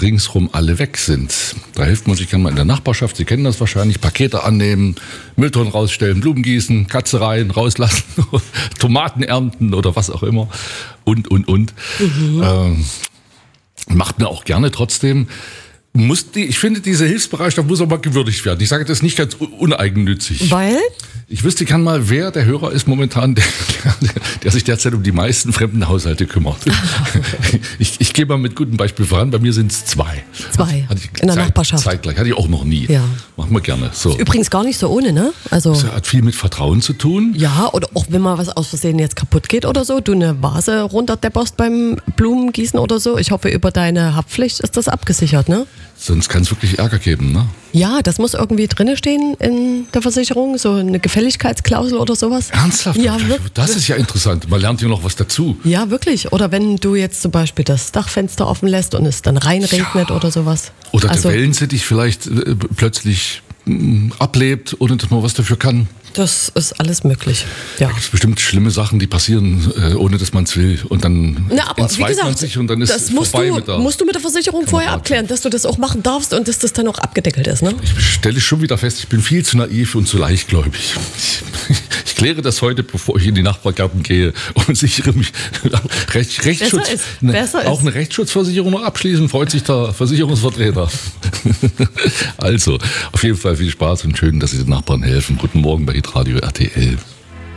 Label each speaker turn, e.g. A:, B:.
A: ringsrum alle weg sind. Da hilft man sich gerne mal in der Nachbarschaft, Sie kennen das wahrscheinlich, Pakete annehmen, Mülltonnen rausstellen, Blumen gießen, Katze rein, rauslassen, Tomaten ernten oder was auch immer und. Macht mir auch gerne trotzdem. Ich finde, diese Hilfsbereitschaft muss auch mal gewürdigt werden. Ich sage das nicht ganz uneigennützig.
B: Weil?
A: Ich wüsste gern mal, wer der Hörer ist momentan, der sich derzeit um die meisten fremden Haushalte kümmert. Ich gehe mal mit gutem Beispiel voran. Bei mir sind es 2.
B: 2 in der Nachbarschaft.
A: Zeitgleich. Hatte ich auch noch nie.
B: Ja.
A: Machen wir gerne. So.
B: Ist übrigens gar nicht so ohne, ne? Also
A: Das hat viel mit Vertrauen zu tun.
B: ja, oder auch wenn mal was aus Versehen jetzt kaputt geht oder so, du eine Vase runterdepperst beim Blumengießen oder so. Ich hoffe, über deine Haftpflicht ist das abgesichert, ne?
A: Sonst kann es wirklich Ärger geben, ne?
B: Ja, das muss irgendwie drinne stehen in der Versicherung, so eine Gefälligkeitsklausel oder sowas.
A: Ernsthaft?
B: Ja, wirklich.
A: Das ist ja interessant. Man lernt ja noch was dazu.
B: Ja, wirklich. Oder wenn du jetzt zum Beispiel das Dachfenster offen lässt und es dann reinregnet oder sowas.
A: Oder der Wellensittich vielleicht plötzlich ablebt, ohne dass man was dafür kann.
B: Das ist alles möglich. Ja.
A: Da gibt es bestimmt schlimme Sachen, die passieren, ohne dass man es will. Und dann
B: Aber wie gesagt,
A: sich und dann ist
B: das
A: es
B: musst
A: vorbei
B: du, musst du mit der Versicherung vorher abklären, dass du das auch machen darfst und dass das dann auch abgedeckelt ist. Ne?
A: Ich stelle schon wieder fest, ich bin viel zu naiv und zu leichtgläubig. Ich kläre das heute, bevor ich in die Nachbargärten gehe und sichere mich Rechtsschutz.
B: Besser
A: auch eine Rechtsschutzversicherung noch abschließen, freut sich der Versicherungsvertreter. Also, auf jeden Fall viel Spaß und schön, dass Sie den Nachbarn helfen. Guten Morgen bei Hitradio RTL.